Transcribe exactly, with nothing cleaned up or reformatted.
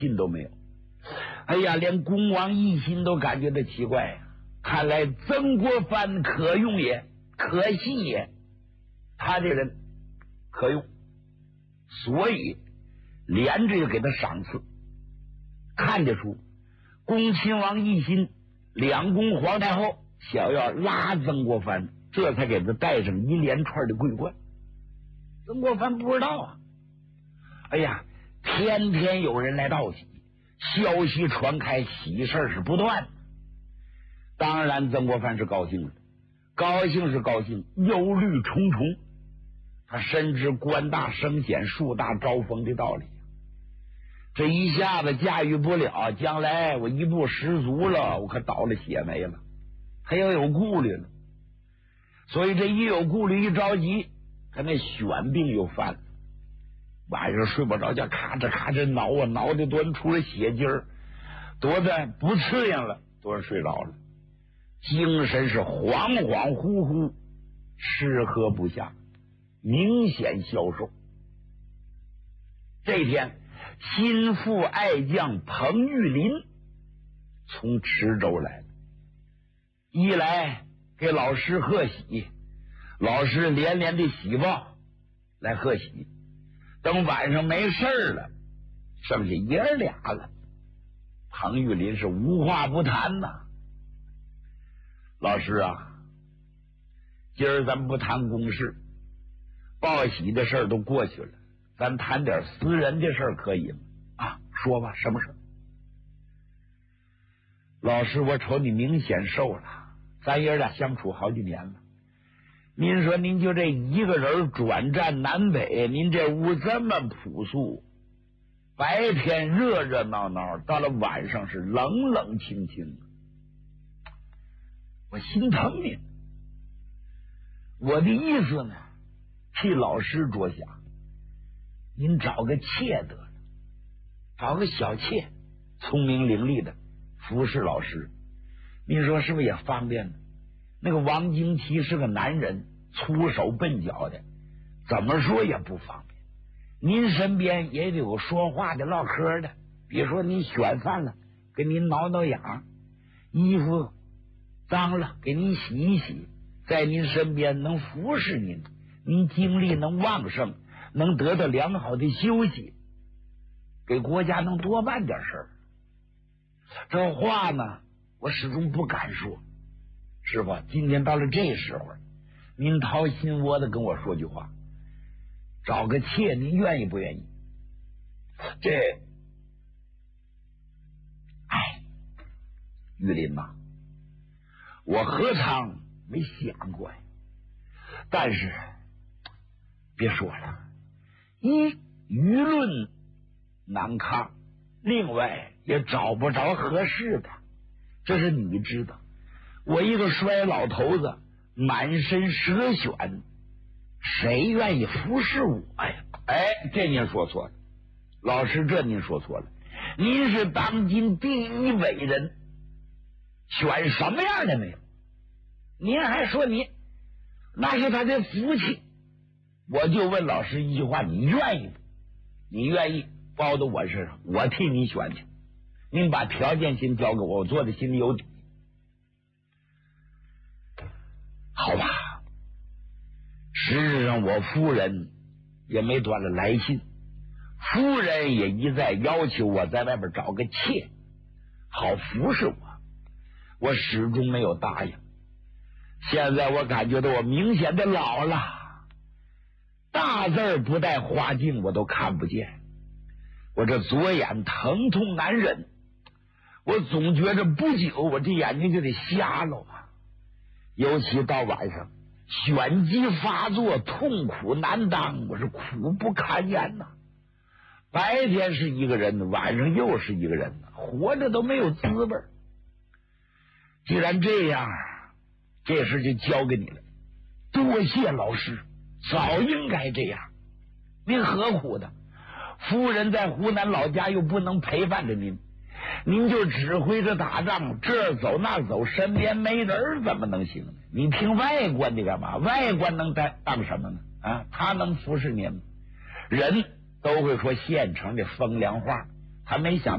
信都没有。哎呀，连恭王奕欣都感觉到奇怪呀、啊，看来曾国藩可用也，可信也，他这人可用，所以连着就给他赏赐。看得出恭亲王奕欣两宫皇太后想要拉曾国藩，这才给他带上一连串的桂冠。曾国藩不知道啊，哎呀，天天有人来道喜，消息传开，喜事是不断。当然曾国藩是高兴了，高兴是高兴，忧虑重重。他深知官大升显，树大招风的道理，这一下子驾驭不了，将来我一不十足了，我可倒了血霉了，他又有顾虑了。所以这一有顾虑，一着急，他那癣病又犯了，晚上睡不着觉，咔哧咔哧挠啊，挠的多出了血筋儿，多的不刺痒了，多人睡着了，精神是恍恍惚惚，吃喝不下，明显消瘦。这一天，心腹爱将彭玉麟从池州来了，一来给老师贺喜，老师连连的喜报来贺喜。等晚上没事了，剩下爷儿俩了，彭玉麟是无话不谈呐。老师啊，今儿咱不谈公事，报喜的事儿都过去了，咱谈点私人的事儿可以吗？啊，说吧，什么事？老师，我瞅你明显瘦了，咱爷俩相处好几年了，您说您就这一个人转战南北，您这屋这么朴素，白天热热闹闹，到了晚上是冷冷清清，我心疼您。我的意思呢，替老师着想，您找个妾得了，找个小妾，聪明伶俐的服侍老师，您说是不是也方便呢？那个王经奇是个男人，粗手笨脚的，怎么说也不方便。您身边也得有说话的唠嗑的，比如说您选饭了给您挠挠痒，衣服脏了给您洗一洗，在您身边能服侍您，您精力能旺盛，能得到良好的休息，给国家能多办点事儿。这话呢我始终不敢说，师傅，今天到了这时候，您掏心窝的跟我说句话，找个妾您愿意不愿意？这哎，玉麟呐，我何尝没想过呀？但是别说了，一舆论难抗，另外也找不着合适的，这是你知道。我一个衰老头子，满身蛇癣，谁愿意服侍我呀？哎，这您说错了，老师，这您说错了。您是当今第一伟人，选什么样的没有？您还说你那是他的福气。我就问老师一句话，你愿意不？你愿意包到我身上，我替你选去。您把条件先交给我，我做的心里有底。好吧，实质上我夫人也没断了来信，夫人也一再要求我在外边找个妾，好服侍我，我始终没有答应。现在我感觉到我明显的老了，大字不带花镜我都看不见，我这左眼疼痛难忍，我总觉着不久我这眼睛就得瞎了啊！尤其到晚上，癣疾发作，痛苦难当，我是苦不堪言呐。白天是一个人，晚上又是一个人，活着都没有滋味。既然这样，这事就交给你了。多谢老师，早应该这样。您何苦的？夫人在湖南老家又不能陪伴着您，您就指挥着打仗，这儿走那走，身边没人怎么能行呢？你听外官的干嘛？外官能当当什么呢？啊，他能服侍您吗？人都会说现成的风凉话，他没想